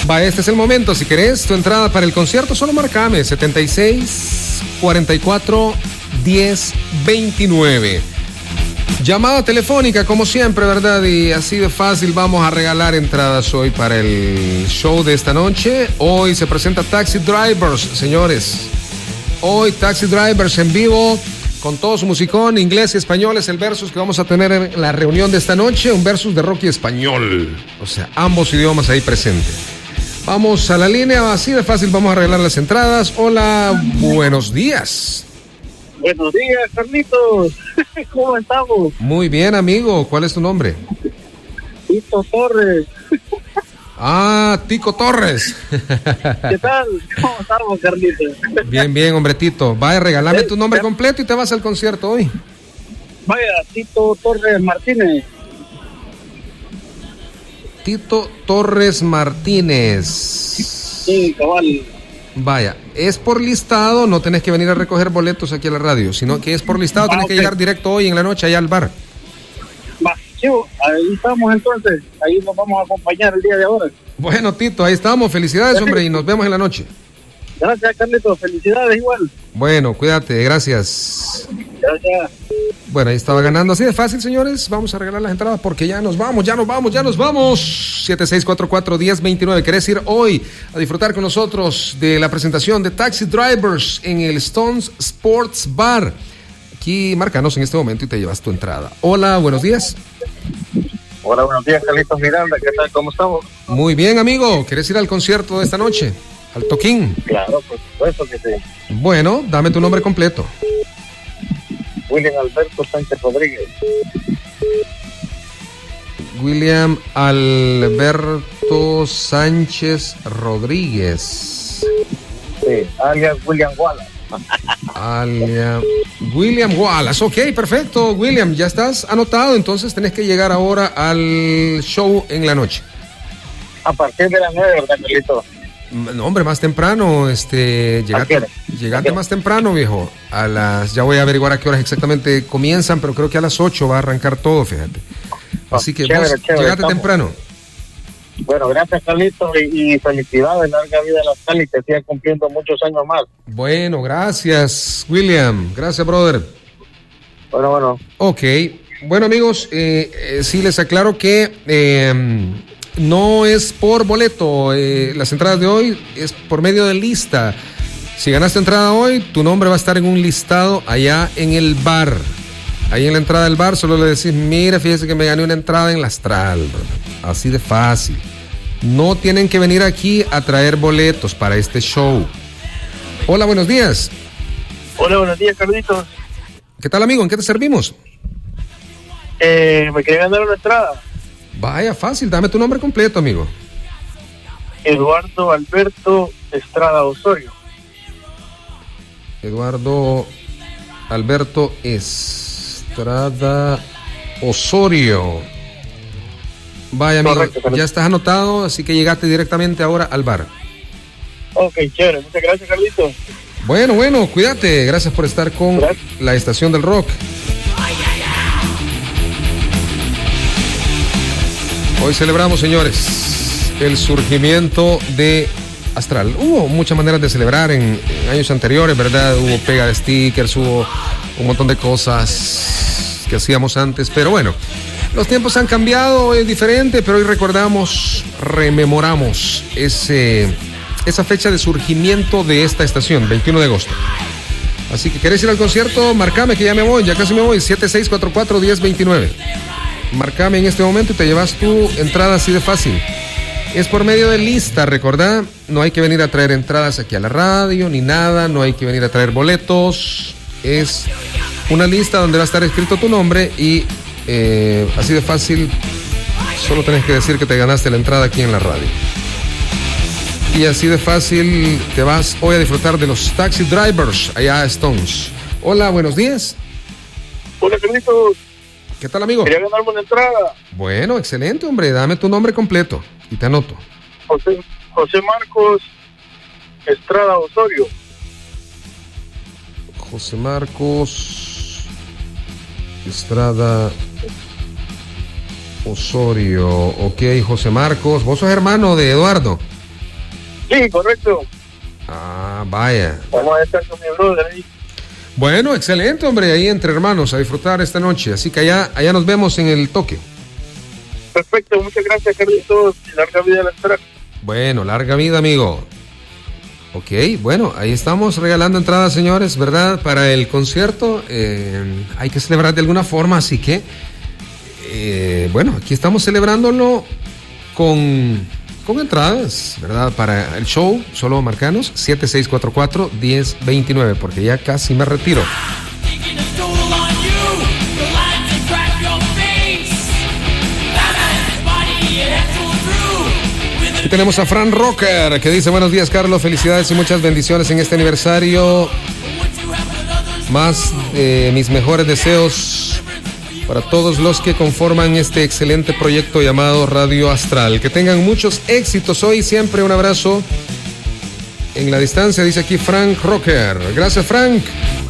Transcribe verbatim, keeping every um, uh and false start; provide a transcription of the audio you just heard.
Va, este es el momento. Si querés tu entrada para el concierto, solo marcame setenta y seis, cuarenta y cuatro, diez, veintinueve. Llamada telefónica, como siempre, ¿verdad? Y así de fácil vamos a regalar entradas hoy para el show de esta noche. Hoy se presenta Taxi Drivers, señores. Hoy Taxi Drivers en vivo, con todo su musicón, inglés y español. Es el versus que vamos a tener en la reunión de esta noche. Un versus de rock y español. O sea, ambos idiomas ahí presentes. Vamos a la línea, así de fácil vamos a regalar las entradas. Hola, buenos días. Buenos días, Carlitos. ¿Cómo estamos? Muy bien, amigo. ¿Cuál es tu nombre? Tito Torres. Ah, Tico Torres. ¿Qué tal? ¿Cómo estamos, Carlitos? Bien, bien, hombre, Tito. Vaya, regálame tu nombre completo y te vas al concierto hoy. Vaya, Tito Torres Martínez. Tito Torres Martínez. Sí, cabal. Vaya, es por listado, no tenés que venir a recoger boletos aquí a la radio, sino que es por listado, ah, tenés okay. que llegar directo hoy en la noche allá al bar. Va, chivo, ahí estamos entonces, ahí nos vamos a acompañar el día de ahora. Bueno, Tito, ahí estamos, felicidades, hombre, y nos vemos en la noche. Gracias, Carlitos, felicidades igual. Bueno, cuídate, gracias. Gracias. Bueno, ahí estaba ganando, así de fácil, señores. Vamos a regalar las entradas porque ya nos vamos, ya nos vamos, ya nos vamos. siete seis cuatro cuatro, diez veintinueve. ¿Querés ir hoy a disfrutar con nosotros de la presentación de Taxi Drivers en el Stones Sports Bar? Aquí, márcanos en este momento y te llevas tu entrada. Hola, buenos días. Hola, buenos días, Carlitos Miranda. ¿Qué tal? ¿Cómo estamos? Muy bien, amigo. ¿Querés ir al concierto de esta noche? Al toquín. Claro, por supuesto que sí. Bueno, dame tu nombre completo. William Alberto Sánchez Rodríguez. William Alberto Sánchez Rodríguez. Sí, alias William Wallace. Alias William Wallace. Ok, perfecto, William. Ya estás anotado, entonces tenés que llegar ahora al show en la noche. A partir de las nueve, ¿verdad, Carlito? No, hombre, más temprano, este, llegate, llegate más temprano, viejo. A las, ya voy a averiguar a qué horas exactamente comienzan, pero creo que a las ocho va a arrancar todo, fíjate. Así que chévere, vos, chévere, llegate estamos. temprano. Bueno, gracias, Carlitos, y, y felicidades, larga vida a las Cali, que sigan cumpliendo muchos años más. Bueno, gracias, William. Gracias, brother. Bueno, bueno. Ok. Bueno, amigos, eh, eh, sí les aclaro que eh, no es por boleto. Eh, las entradas de hoy es por medio de lista. Si ganaste entrada hoy, tu nombre va a estar en un listado allá en el bar. Ahí en la entrada del bar solo le decís, mira, fíjese que me gané una entrada en la Astral. Así de fácil. No tienen que venir aquí a traer boletos para este show. Hola, buenos días. Hola, buenos días, Carlitos. ¿Qué tal, amigo? ¿En qué te servimos? Eh, me quería ganar una entrada. Vaya, fácil. Dame tu nombre completo, amigo. Eduardo Alberto Estrada Osorio. Eduardo Alberto Estrada Osorio. Vaya, amigo, Correcto, correcto. ya estás anotado, así que llegaste directamente ahora al bar. Ok, chévere. Muchas gracias, Carlitos. Bueno, bueno, cuídate. Gracias por estar con Gracias. la estación del rock. Hoy celebramos, señores, el surgimiento de Astral. Hubo muchas maneras de celebrar en, en años anteriores, ¿verdad? Hubo pega de stickers, hubo un montón de cosas que hacíamos antes, pero bueno, los tiempos han cambiado, es diferente, pero hoy recordamos, rememoramos ese, esa fecha de surgimiento de esta estación, veintiuno de agosto. Así que, ¿querés ir al concierto? Marcame que ya me voy, ya casi me voy, siete seis cuatro cuatro, diez veintinueve. Marcame en este momento y te llevas tu entrada así de fácil. Es por medio de lista, recordá, no hay que venir a traer entradas aquí a la radio ni nada, no hay que venir a traer boletos. Es una lista donde va a estar escrito tu nombre y eh, así de fácil, solo tenés que decir que te ganaste la entrada aquí en la radio. Y así de fácil te vas hoy a disfrutar de los Taxi Drivers allá a Stones. Hola, buenos días. Hola, Carlitos. ¿Qué tal, amigo? Quería ganarme una entrada. Bueno, excelente, hombre. Dame tu nombre completo y te anoto. José, José Marcos Estrada Osorio. José Marcos Estrada Osorio. Ok, José Marcos. ¿Vos sos hermano de Eduardo? Sí, correcto. Ah, vaya. Vamos a estar con mi brother ahí. Bueno, excelente, hombre, ahí entre hermanos a disfrutar esta noche. Así que allá, allá nos vemos en el toque. Perfecto, muchas gracias, Carlitos, y larga vida a la Astral. Bueno, larga vida, amigo. Ok, bueno, ahí estamos regalando entradas, señores, ¿verdad? Para el concierto. Eh, hay que celebrar de alguna forma, así que, eh, bueno, aquí estamos celebrándolo con, con entradas, ¿verdad? Para el show, solo marcanos, siete seis cuatro cuatro, uno cero dos nueve, porque ya casi me retiro. Aquí tenemos a Fran Rocker, que dice: buenos días, Carlos, felicidades y muchas bendiciones en este aniversario. Más eh, mis mejores deseos para todos los que conforman este excelente proyecto llamado Radio Astral. Que tengan muchos éxitos hoy, siempre un abrazo en la distancia, dice aquí Frank Rocker. Gracias, Frank.